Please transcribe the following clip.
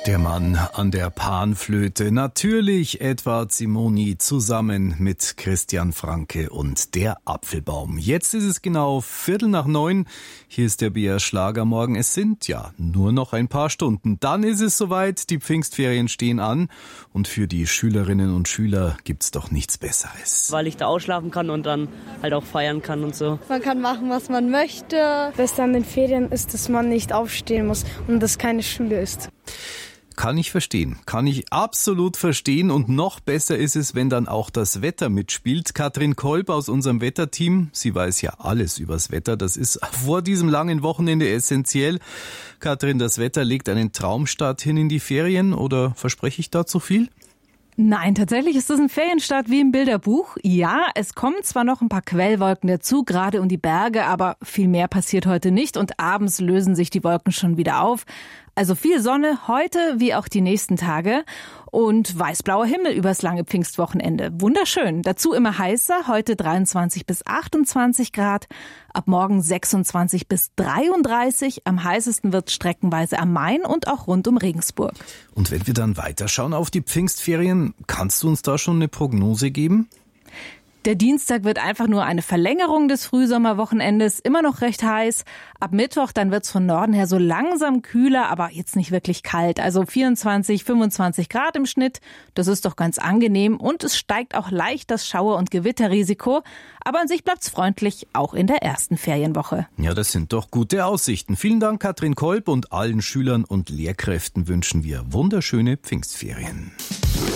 Der Mann an der Panflöte, natürlich Edward Simoni zusammen mit Christian Franke und der Apfelbaum. Jetzt ist es genau 8:45. Hier ist der BR Schlagermorgen. Es sind ja nur noch ein paar Stunden. Dann ist es soweit, die Pfingstferien stehen an und für die Schülerinnen und Schüler gibt's doch nichts Besseres. Weil ich da ausschlafen kann und dann halt auch feiern kann und so. Man kann machen, was man möchte. Das Beste an den Ferien ist, dass man nicht aufstehen muss und dass keine Schule ist. Kann ich verstehen. Kann ich absolut verstehen. Und noch besser ist es, wenn dann auch das Wetter mitspielt. Katrin Kolb aus unserem Wetterteam, sie weiß ja alles übers Wetter. Das ist vor diesem langen Wochenende essentiell. Katrin, das Wetter legt einen Traumstart hin in die Ferien, oder verspreche ich da zu viel? Nein, tatsächlich ist das ein Ferienstart wie im Bilderbuch. Ja, es kommen zwar noch ein paar Quellwolken dazu, gerade um die Berge, aber viel mehr passiert heute nicht und abends lösen sich die Wolken schon wieder auf. Also viel Sonne heute wie auch die nächsten Tage und weißblauer Himmel übers lange Pfingstwochenende. Wunderschön. Dazu immer heißer, heute 23 bis 28 Grad, ab morgen 26 bis 33. Am heißesten wird es streckenweise am Main und auch rund um Regensburg. Und wenn wir dann weiterschauen auf die Pfingstferien, kannst du uns da schon eine Prognose geben? Der Dienstag wird einfach nur eine Verlängerung des Frühsommerwochenendes, immer noch recht heiß. Ab Mittwoch dann wird's von Norden her so langsam kühler, aber jetzt nicht wirklich kalt. Also 24, 25 Grad im Schnitt, das ist doch ganz angenehm. Und es steigt auch leicht das Schauer- und Gewitterrisiko. Aber an sich bleibt's freundlich, auch in der ersten Ferienwoche. Ja, das sind doch gute Aussichten. Vielen Dank, Katrin Kolb, und allen Schülern und Lehrkräften wünschen wir wunderschöne Pfingstferien.